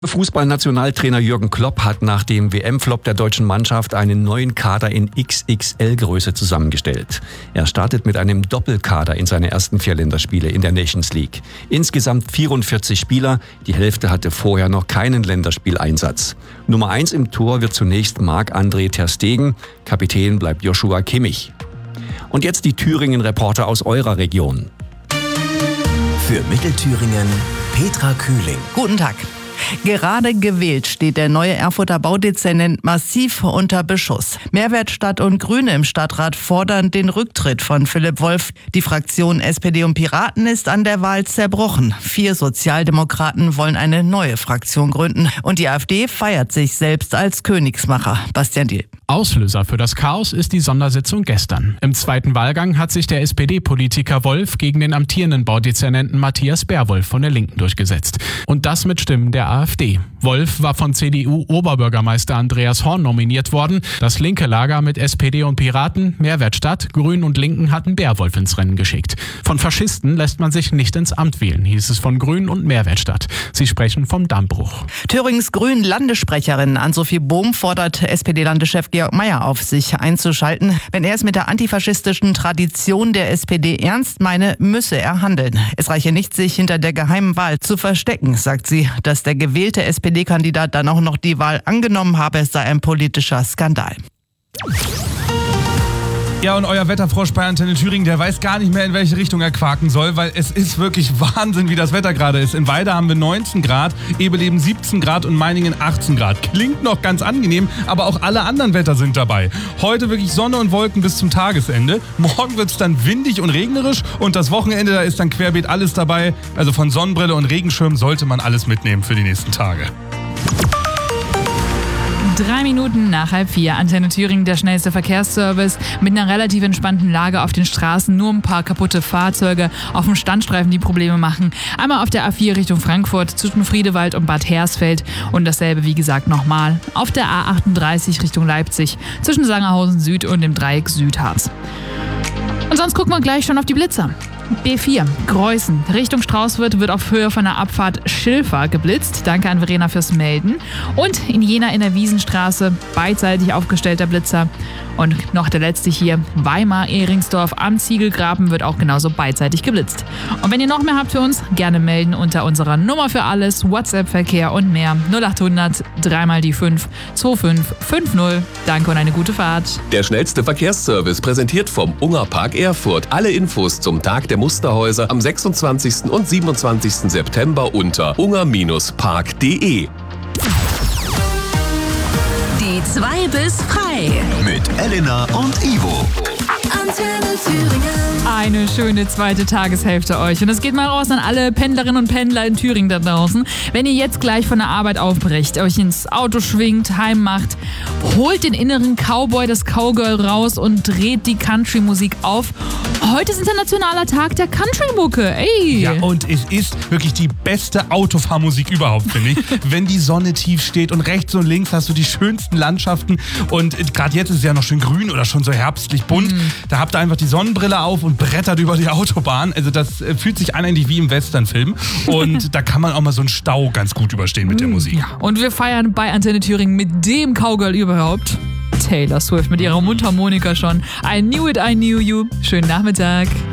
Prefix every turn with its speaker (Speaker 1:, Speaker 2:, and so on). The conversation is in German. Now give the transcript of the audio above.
Speaker 1: Fußballnationaltrainer Jürgen Klopp hat nach dem WM-Flop der deutschen Mannschaft einen neuen Kader in XXL-Größe zusammengestellt. Er startet mit einem Doppelkader in seine ersten 4 Länderspiele in der Nations League. Insgesamt 44 Spieler, die Hälfte hatte vorher noch keinen Länderspieleinsatz. Nummer 1 im Tor wird zunächst Marc-André ter Stegen, Kapitän bleibt Joshua Kimmich. Und jetzt die Thüringen-Reporter aus eurer Region.
Speaker 2: Für Mittelthüringen Petra Kühling.
Speaker 3: Guten Tag. Gerade gewählt steht der neue Erfurter Baudezernent massiv unter Beschuss. Mehrwertstadt und Grüne im Stadtrat fordern den Rücktritt von Philipp Wolf. Die Fraktion SPD und Piraten ist an der Wahl zerbrochen. 4 Sozialdemokraten wollen eine neue Fraktion gründen. Und die AfD feiert sich selbst als Königsmacher. Bastian Diel.
Speaker 4: Auslöser für das Chaos ist die Sondersitzung gestern. Im zweiten Wahlgang hat sich der SPD-Politiker Wolf gegen den amtierenden Baudezernenten Matthias Bärwolf von der Linken durchgesetzt. Und das mit Stimmen der AfD. Wolf war von CDU-Oberbürgermeister Andreas Horn nominiert worden. Das linke Lager mit SPD und Piraten, Mehrwertstadt, Grünen und Linken hatten Bärwolf ins Rennen geschickt. Von Faschisten lässt man sich nicht ins Amt wählen, hieß es von Grünen und Mehrwertstadt. Sie sprechen vom Dammbruch.
Speaker 3: Thürings Grünen-Landessprecherin Ann-Sophie Bohm fordert SPD-Landeschef Georg Mayer auf, sich einzuschalten. Wenn er es mit der antifaschistischen Tradition der SPD ernst meine, müsse er handeln. Es reiche nicht, sich hinter der geheimen Wahl zu verstecken, sagt sie. Dass der gewählte SPD-Kandidat dann auch noch die Wahl angenommen habe, sei ein politischer Skandal.
Speaker 5: Ja, und euer Wetterfrosch bei Antenne Thüringen, der weiß gar nicht mehr, in welche Richtung er quaken soll, weil es ist wirklich Wahnsinn, wie das Wetter gerade ist. In Weida haben wir 19 Grad, Ebeleben 17 Grad und Meiningen 18 Grad. Klingt noch ganz angenehm, aber auch alle anderen Wetter sind dabei. Heute wirklich Sonne und Wolken bis zum Tagesende. Morgen wird es dann windig und regnerisch und das Wochenende, da ist dann querbeet alles dabei. Also von Sonnenbrille und Regenschirm sollte man alles mitnehmen für die nächsten Tage.
Speaker 6: 3 Minuten nach 3:30. Antenne Thüringen, der schnellste Verkehrsservice mit einer relativ entspannten Lage auf den Straßen. Nur ein paar kaputte Fahrzeuge auf dem Standstreifen, die Probleme machen. Einmal auf der A4 Richtung Frankfurt zwischen Friedewald und Bad Hersfeld. Und dasselbe, wie gesagt, nochmal auf der A38 Richtung Leipzig zwischen Sangerhausen Süd und dem Dreieck Südharz. Und sonst gucken wir gleich schon auf die Blitzer. B4, Greußen, Richtung Straußwirt wird auf Höhe von der Abfahrt Schilfer geblitzt. Danke an Verena fürs Melden. Und in Jena in der Wiesenstraße, beidseitig aufgestellter Blitzer. Und noch der letzte hier, Weimar-Ehringsdorf am Ziegelgraben wird auch genauso beidseitig geblitzt. Und wenn ihr noch mehr habt für uns, gerne melden unter unserer Nummer für alles, WhatsApp-Verkehr und mehr 0800 3 die 5 2550. Danke und eine gute Fahrt.
Speaker 2: Der schnellste Verkehrsservice präsentiert vom Ungerpark Erfurt. Alle Infos zum Tag der Musterhäuser am 26. und 27. September unter unger-park.de.
Speaker 7: Die 2 bis frei.
Speaker 2: Mit Elena und Ivo.
Speaker 7: Antenne Thüringen.
Speaker 6: Eine schöne zweite Tageshälfte euch. Und es geht mal raus an alle Pendlerinnen und Pendler in Thüringen da draußen. Wenn ihr jetzt gleich von der Arbeit aufbrecht, euch ins Auto schwingt, heim macht, holt den inneren Cowboy, das Cowgirl raus und dreht die Country-Musik auf. Heute ist internationaler Tag der Country-Mucke. Ey!
Speaker 5: Ja, und es ist wirklich die beste Autofahrmusik überhaupt, finde ich. Wenn die Sonne tief steht und rechts und links hast du die schönsten Landschaften und gerade jetzt ist es ja noch schön grün oder schon so herbstlich bunt. Da habt ihr einfach die Sonnenbrille auf und brettert über die Autobahn. Also das fühlt sich an eigentlich wie im Westernfilm. Und da kann man auch mal so einen Stau ganz gut überstehen mit der Musik.
Speaker 6: Ja. Und wir feiern bei Antenne Thüringen mit dem Cowgirl überhaupt. Taylor Swift mit ihrer Mundharmonika schon. I knew it, I knew you. Schönen Nachmittag.